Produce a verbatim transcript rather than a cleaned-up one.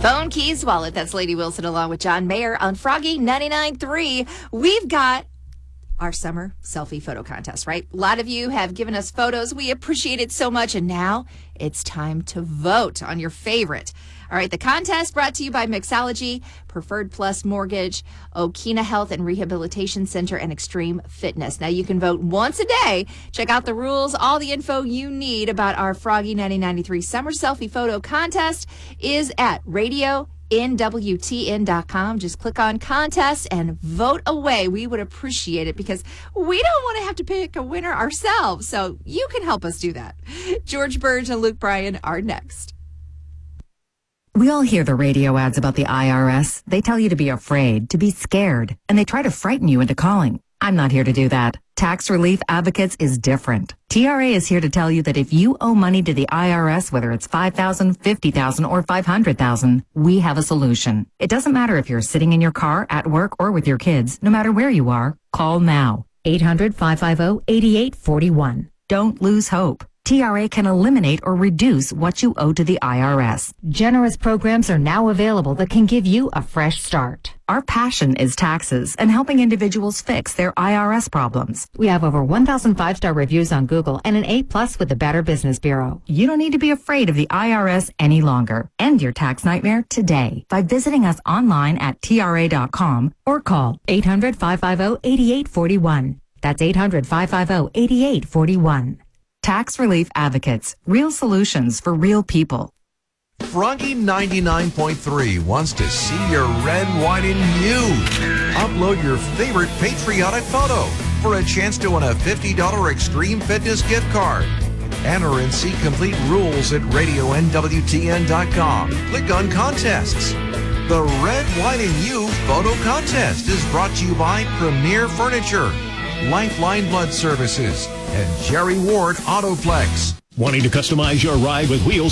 Phone, keys, wallet. That's Lady Wilson along with John Mayer on Froggy ninety-nine point three. We've got our summer selfie photo contest, right? A lot of you have given us photos. We appreciate it so much. And now it's time to vote on your favorite. All right, the contest brought to you by Mixology, Preferred Plus Mortgage, Okina Health and Rehabilitation Center, and Extreme Fitness. Now, you can vote once a day. Check out the rules. All the info you need about our Froggy ninety-nine point three Summer Selfie Photo Contest is at radio N W T N dot com. Just click on contest and vote away. We would appreciate it because we don't want to have to pick a winner ourselves. So you can help us do that. George Burge and Luke Bryan are next. We all hear the radio ads about the I R S. They tell you to be afraid, to be scared, and they try to frighten you into calling. I'm not here to do that. Tax Relief Advocates is different. T R A is here to tell you that if you owe money to the I R S, whether it's five thousand dollars, fifty thousand dollars, or five hundred thousand dollars, we have a solution. It doesn't matter if you're sitting in your car, at work, or with your kids. No matter where you are, call now. eight hundred, five five zero, eight eight four one. Don't lose hope. T R A can eliminate or reduce what you owe to the I R S. Generous programs are now available that can give you a fresh start. Our passion is taxes and helping individuals fix their I R S problems. We have over one thousand five-star reviews on Google and an A plus with the Better Business Bureau. You don't need to be afraid of the I R S any longer. End your tax nightmare today by visiting us online at T R A dot com or call eight hundred, five five zero, eight eight four one. That's eight hundred, five five zero, eight eight four one. Tax Relief Advocates. Real solutions for real people. Froggy ninety-nine point three wants to see your red, white, and you. Upload your favorite patriotic photo for a chance to win a fifty dollars Extreme Fitness gift card. Enter and see complete rules at radio N W T N dot com. Click on contests. The Red, White, and You photo contest is brought to you by Premier Furniture, Lifeline Blood Services, and Jerry Ward Autoplex. Wanting to customize your ride with wheels